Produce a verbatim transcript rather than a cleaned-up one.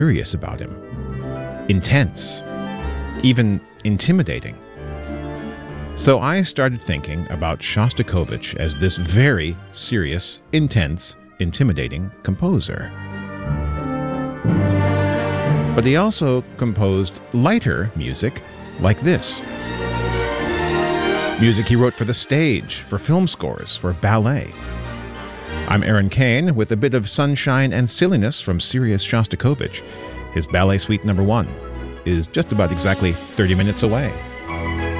curious about him. Intense. Even intimidating. So I started thinking about Shostakovich as this very serious, intense, intimidating composer. But he also composed lighter music like this. Music he wrote for the stage, for film scores, for ballet. I'm Aaron Kane with a bit of sunshine and silliness from serious Shostakovich. His Ballet Suite number one is just about exactly thirty minutes away.